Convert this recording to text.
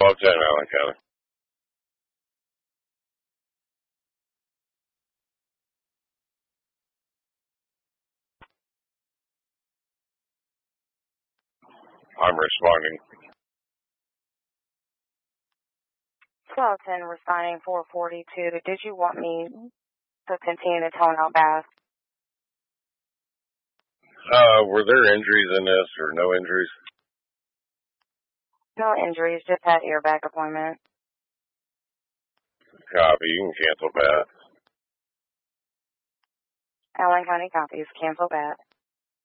1210 Allen County. I'm responding. 1210 responding 442. Did you want me to continue to tone out Bath? Were there injuries in this or no injuries? No injuries, just had ear back appointment. Copy. You can cancel that. Allen County copies. Cancel that.